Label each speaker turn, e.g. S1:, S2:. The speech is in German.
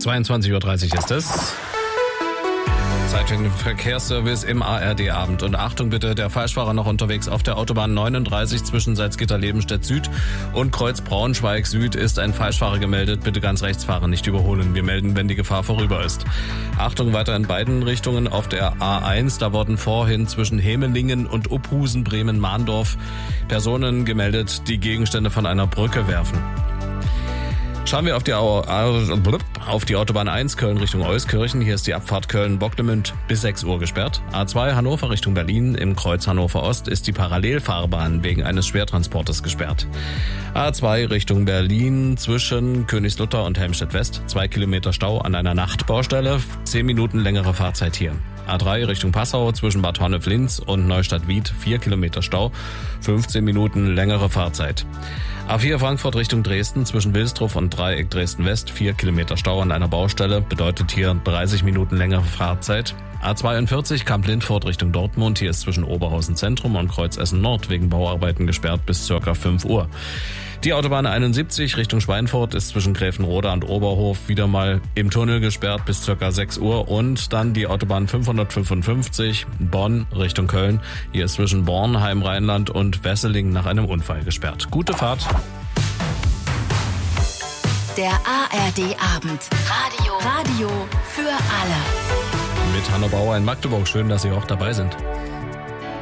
S1: 22:30 Uhr ist es. Zeit für den Verkehrsservice im ARD-Abend. Und Achtung bitte, der Falschfahrer noch unterwegs auf der Autobahn 39 zwischen Salzgitter-Lebenstedt Süd und Kreuz Braunschweig Süd ist ein Falschfahrer gemeldet. Bitte ganz rechts fahren, nicht überholen. Wir melden, wenn die Gefahr vorüber ist. Achtung weiter in beiden Richtungen auf der A1. Da wurden vorhin zwischen Hemelingen und Uphusen, Bremen-Mahndorf Personen gemeldet, die Gegenstände von einer Brücke werfen. Schauen wir auf die Autobahn 1 Köln Richtung Euskirchen. Hier ist die Abfahrt Köln-Bocknemünd bis 6 Uhr gesperrt. A2 Hannover Richtung Berlin im Kreuz Hannover Ost ist die Parallelfahrbahn wegen eines Schwertransportes gesperrt. A2 Richtung Berlin zwischen Königslutter und Helmstedt West. 2 Kilometer Stau an einer Nachtbaustelle. 10 Minuten längere Fahrzeit hier. A3 Richtung Passau zwischen Bad Honnef-Linz und Neustadt-Wied 4 Kilometer Stau, 15 Minuten längere Fahrzeit. A4 Frankfurt Richtung Dresden zwischen Wilsdruff und Dreieck Dresden-West 4 Kilometer Stau an einer Baustelle, bedeutet hier 30 Minuten längere Fahrzeit. A42 Kamp-Lindfort Richtung Dortmund, hier ist zwischen Oberhausen Zentrum und Kreuz Essen Nord wegen Bauarbeiten gesperrt bis ca. 5 Uhr. Die Autobahn 71 Richtung Schweinfurt ist zwischen Gräfenroda und Oberhof wieder mal im Tunnel gesperrt bis ca. 6 Uhr und dann die Autobahn 555 Bonn Richtung Köln. Hier ist zwischen Bornheim, Rheinland und Wesseling nach einem Unfall gesperrt. Gute Fahrt.
S2: Der ARD-Abend. Radio für alle.
S1: Mit Hanno Bauer in Magdeburg. Schön, dass Sie auch dabei sind.